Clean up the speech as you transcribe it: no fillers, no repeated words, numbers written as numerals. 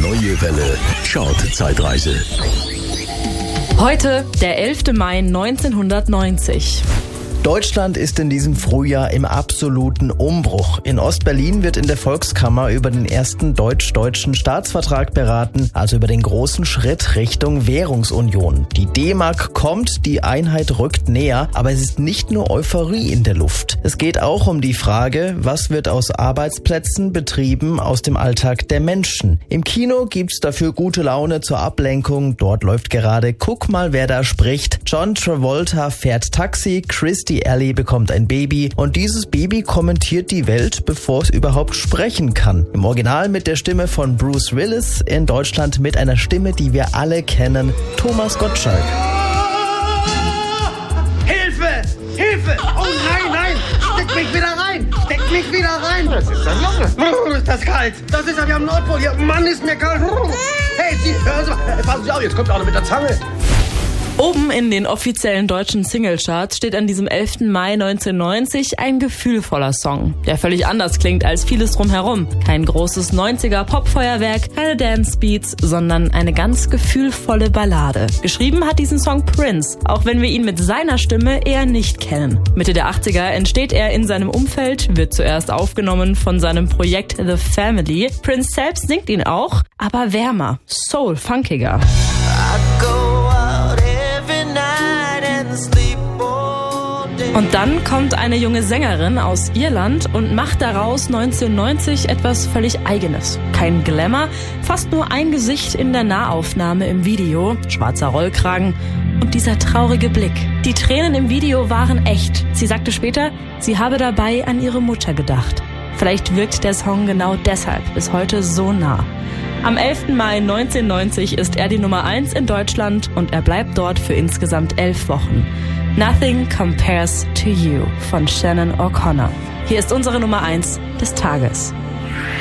Neue Welle Chart-Zeitreise. Heute, der 11. Mai 1990. Deutschland ist in diesem Frühjahr im absoluten Umbruch. In Ostberlin wird in der Volkskammer über den ersten deutsch-deutschen Staatsvertrag beraten, also über den großen Schritt Richtung Währungsunion. Die D-Mark kommt, die Einheit rückt näher, aber es ist nicht nur Euphorie in der Luft. Es geht auch um die Frage, was wird aus Arbeitsplätzen, Betrieben, aus dem Alltag der Menschen. Im Kino gibt's dafür gute Laune zur Ablenkung. Dort läuft gerade Guck mal, wer da spricht. John Travolta fährt Taxi, Kirstie Alley bekommt ein Baby und dieses Baby kommentiert die Welt, bevor es überhaupt sprechen kann. Im Original mit der Stimme von Bruce Willis, in Deutschland mit einer Stimme, die wir alle kennen, Thomas Gottschalk. Hilfe! Hilfe! Oh nein! Steck mich wieder rein! Das ist ein Junge. Ist das kalt? Das ist ja wie am Nordpol hier. Mann, ist mir kalt. Hey, Sie, hören Sie mal. Passen Sie auf, jetzt kommt er auch noch mit der Zange. Oben in den offiziellen deutschen Singlecharts steht an diesem 11. Mai 1990 ein gefühlvoller Song, der völlig anders klingt als vieles drumherum. Kein großes 90er-Popfeuerwerk, keine Dance-Beats, sondern eine ganz gefühlvolle Ballade. Geschrieben hat diesen Song Prince, auch wenn wir ihn mit seiner Stimme eher nicht kennen. Mitte der 80er entsteht er in seinem Umfeld, wird zuerst aufgenommen von seinem Projekt The Family. Prince selbst singt ihn auch, aber wärmer, soul-funkiger. Und dann kommt eine junge Sängerin aus Irland und macht daraus 1990 etwas völlig Eigenes. Kein Glamour, fast nur ein Gesicht in der Nahaufnahme im Video, schwarzer Rollkragen und dieser traurige Blick. Die Tränen im Video waren echt. Sie sagte später, sie habe dabei an ihre Mutter gedacht. Vielleicht wirkt der Song genau deshalb bis heute so nah. Am 11. Mai 1990 ist er die Nummer 1 in Deutschland und er bleibt dort für insgesamt 11 Wochen. Nothing Compares to You von Shannon O'Connor. Hier ist unsere Nummer 1 des Tages.